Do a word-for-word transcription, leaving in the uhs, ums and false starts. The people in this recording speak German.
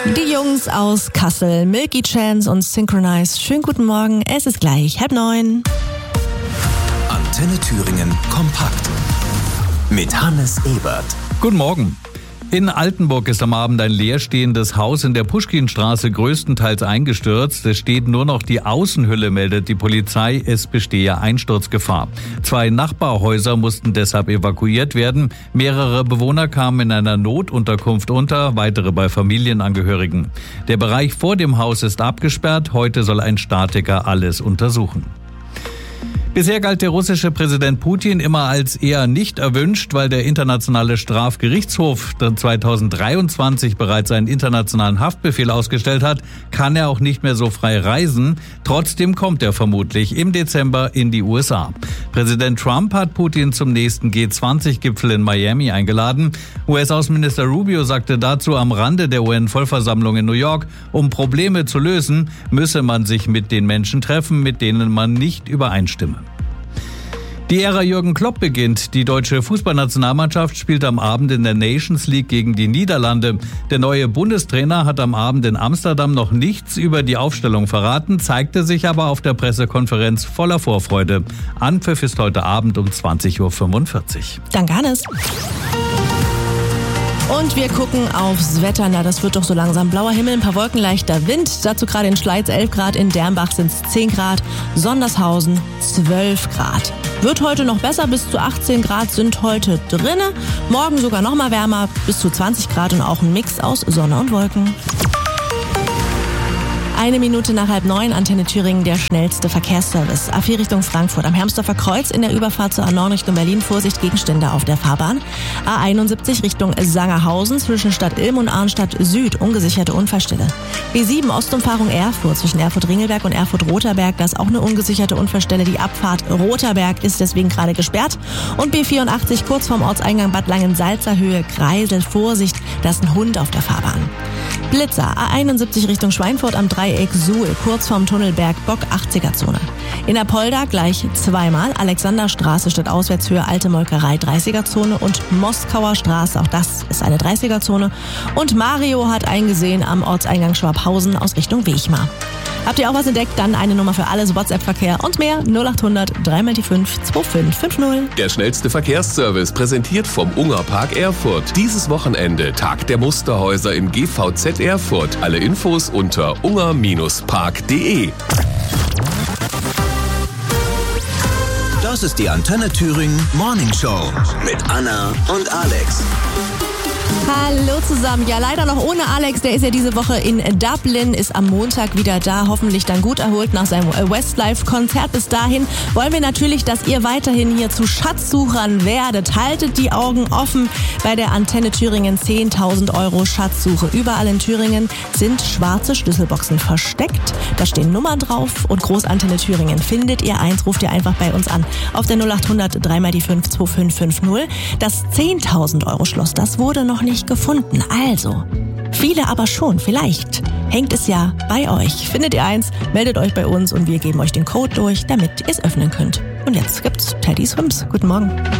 Die Jungs aus Kassel, Milky Chance und Synchronize. Schönen guten Morgen, es ist gleich halb neun. Antenne Thüringen kompakt mit Hannes Ebert. Guten Morgen. In Altenburg ist am Abend ein leerstehendes Haus in der Puschkinstraße größtenteils eingestürzt. Es steht nur noch die Außenhülle, meldet die Polizei. Es bestehe Einsturzgefahr. Zwei Nachbarhäuser mussten deshalb evakuiert werden. Mehrere Bewohner kamen in einer Notunterkunft unter, weitere bei Familienangehörigen. Der Bereich vor dem Haus ist abgesperrt. Heute soll ein Statiker alles untersuchen. Bisher galt der russische Präsident Putin immer als eher nicht erwünscht, weil der Internationale Strafgerichtshof zweitausenddreiundzwanzig bereits einen internationalen Haftbefehl ausgestellt hat, kann er auch nicht mehr so frei reisen. Trotzdem kommt er vermutlich im Dezember in die U S A. Präsident Trump hat Putin zum nächsten G zwanzig Gipfel in Miami eingeladen. U S-Außenminister Rubio sagte dazu am Rande der U N-Vollversammlung in New York, um Probleme zu lösen, müsse man sich mit den Menschen treffen, mit denen man nicht übereinstimme. Die Ära Jürgen Klopp beginnt. Die deutsche Fußballnationalmannschaft spielt am Abend in der Nations League gegen die Niederlande. Der neue Bundestrainer hat am Abend in Amsterdam noch nichts über die Aufstellung verraten, zeigte sich aber auf der Pressekonferenz voller Vorfreude. Anpfiff ist heute Abend um zwanzig Uhr fünfundvierzig. Danke, Hannes. Und wir gucken aufs Wetter. Na, das wird doch so langsam. Blauer Himmel, ein paar Wolken, leichter Wind. Dazu gerade in Schleiz elf Grad, in Dernbach sind es zehn Grad, Sondershausen zwölf Grad. Wird heute noch besser, bis zu achtzehn Grad sind heute drinne. Morgen sogar noch mal wärmer, bis zu zwanzig Grad und auch ein Mix aus Sonne und Wolken. Eine Minute nach halb neun, Antenne Thüringen, der schnellste Verkehrsservice. A vier Richtung Frankfurt. Am Hermsdorfer Kreuz in der Überfahrt zur A neun Richtung Berlin. Vorsicht, Gegenstände auf der Fahrbahn. A einundsiebzig Richtung Sangerhausen zwischen Stadt Ilm und Arnstadt Süd. Ungesicherte Unfallstelle. B sieben Ostumfahrung Erfurt zwischen Erfurt-Ringelberg und Erfurt-Roterberg. Da ist auch eine ungesicherte Unfallstelle. Die Abfahrt Roterberg ist deswegen gerade gesperrt. Und B vierundachtzig kurz vorm Ortseingang Bad Langensalza-Höhe Kreisel. Vorsicht, da ist ein Hund auf der Fahrbahn. Blitzer, A einundsiebzig Richtung Schweinfurt am Dreieck Suhl, kurz vorm Tunnelberg Bock achtziger Zone. In Apolda gleich zweimal, Alexanderstraße statt Auswärtshöhe Alte Molkerei dreißiger Zone und Moskauer Straße, auch das ist eine dreißiger Zone. Und Mario hat eingesehen am Ortseingang Schwabhausen aus Richtung Wechmar. Habt ihr auch was entdeckt? Dann eine Nummer für alles, WhatsApp-Verkehr und mehr null acht hundert drei mal die fünf zwei fünf fünf null. Der schnellste Verkehrsservice präsentiert vom Ungerpark Erfurt. Dieses Wochenende Tag der Musterhäuser im G V Z Erfurt. Alle Infos unter unger Bindestrich park punkt de. Das ist die Antenne Thüringen Morning Show mit Anna und Alex. Hallo zusammen. Ja, leider noch ohne Alex. Der ist ja diese Woche in Dublin, ist am Montag wieder da. Hoffentlich dann gut erholt nach seinem Westlife-Konzert. Bis dahin wollen wir natürlich, dass ihr weiterhin hier zu Schatzsuchern werdet. Haltet die Augen offen bei der Antenne Thüringen zehntausend Euro Schatzsuche. Überall in Thüringen sind schwarze Schlüsselboxen versteckt. Da stehen Nummern drauf und Großantenne Thüringen. Findet ihr eins, ruft ihr einfach bei uns an. Auf der null acht hundert drei mal die fünf zwei fünf fünf null. Das zehntausend Euro Schloss, das wurde noch nicht gefunden. Also, viele aber schon. Vielleicht hängt es ja bei euch. Findet ihr eins, meldet euch bei uns und wir geben euch den Code durch, damit ihr es öffnen könnt. Und jetzt gibt's Teddy Swims. Guten Morgen.